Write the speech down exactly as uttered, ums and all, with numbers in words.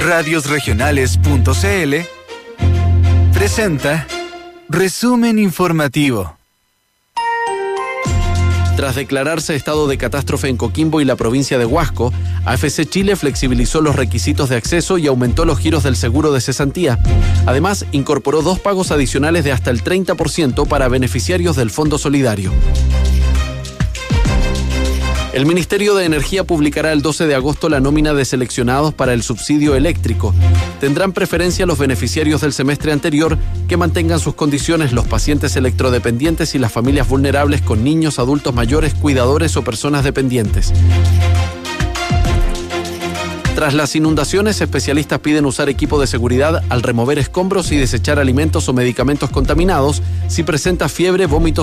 radios regionales punto c l presenta Resumen Informativo. Tras declararse estado de catástrofe en Coquimbo y la provincia de Huasco, A F C Chile flexibilizó los requisitos de acceso y aumentó los giros del seguro de cesantía. Además, incorporó dos pagos adicionales de hasta el treinta por ciento para beneficiarios del Fondo Solidario. El Ministerio de Energía publicará el doce de agosto la nómina de seleccionados para el subsidio eléctrico. Tendrán preferencia los beneficiarios del semestre anterior que mantengan sus condiciones los pacientes electrodependientes y las familias vulnerables con niños, adultos mayores, cuidadores o personas dependientes. Tras las inundaciones, especialistas piden usar equipo de seguridad al remover escombros y desechar alimentos o medicamentos contaminados si presenta fiebre, vómitos